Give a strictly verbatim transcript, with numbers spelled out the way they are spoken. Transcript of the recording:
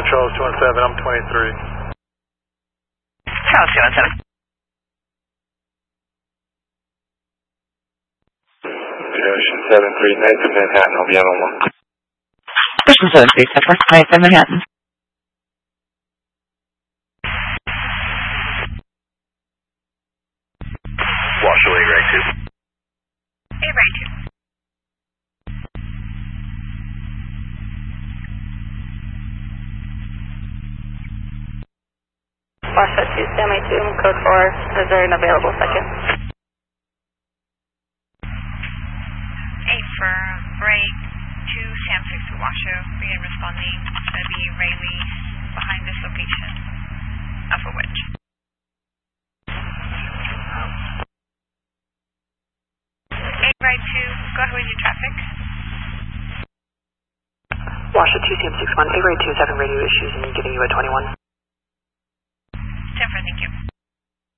Charles two one seven, I'm twenty-three. Charles two one seven. Ocean seven three, Nathan Manhattan, I'll be on one. Ocean seven three, Zephyr, Nathan Manhattan. Washoe A-Ray two. A-Ray two. Washoe two, Sammy two, code four, is there an available second? eight for Ray two, Sam six for Washoe, begin responding. It's going to be Rayleigh behind this location. Alpha Wedge. eight, Ray two, go ahead with your traffic. Washoe two, Sam six one, A-Ray two, seven radio issues and giving you a twenty-one.